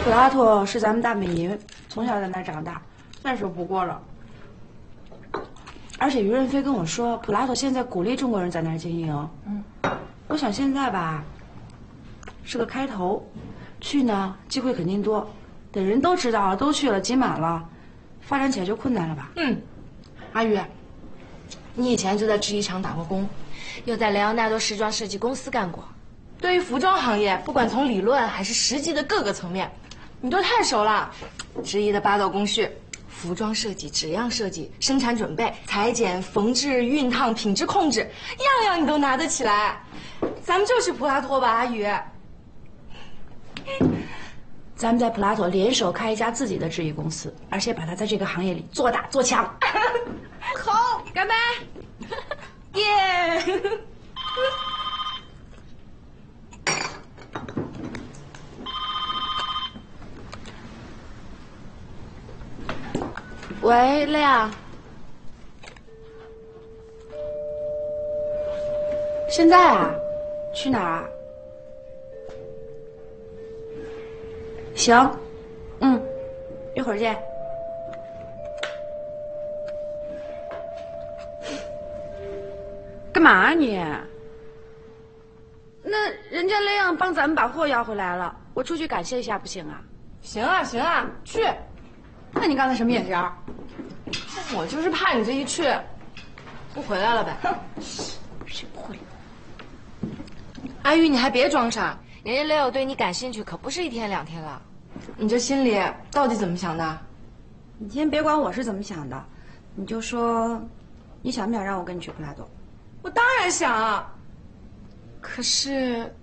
普拉托是咱们大本营，从小在那儿长大，再说不过了。而且于润飞跟我说，普拉托现在鼓励中国人在那儿经营。我想现在吧，是个开头，去呢机会肯定多，等人都知道了，都去了，挤满了，发展起来就困难了吧？ 阿宇，你以前就在制衣厂打过工，又在莱昂纳多时装设计公司干过，对于服装行业，不管从理论还是实际的各个层面，你都太熟了。制衣的8道工序，服装设计、纸样设计、生产准备、裁剪、缝制、熨烫、品质控制，样样你都拿得起来。咱们就是普拉托吧，阿宇。 咱们在普拉托联手开一家自己的制衣公司，而且把它在这个行业里做大做强。 好，干杯！ 耶！喂，亮。现在啊？去哪儿啊？行，一会儿见。干嘛啊你？那人家那样帮咱们把货要回来了，我出去感谢一下不行啊？ 行啊，行啊，去。 那你刚才什么眼神？ 我就是怕你这一去，不回来了呗。 谁不会？ 阿玉，你还别装傻，人家 Leo 对你感兴趣可不是1天2天了。你这心里到底怎么想的？ 你先别管我是怎么想的，你就说，你想不想让我跟你去普拉多？ 我当然想啊，可是